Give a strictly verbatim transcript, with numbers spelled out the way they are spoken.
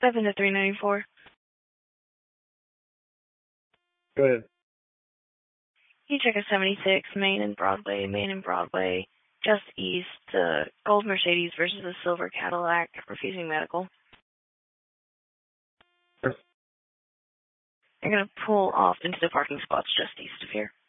seven to three ninety-four. Go ahead. You check a seventy-six, Main and Broadway, Main and Broadway, just east, the gold Mercedes versus the silver Cadillac, refusing medical. Sure. You're going to pull off into the parking spots just east of here.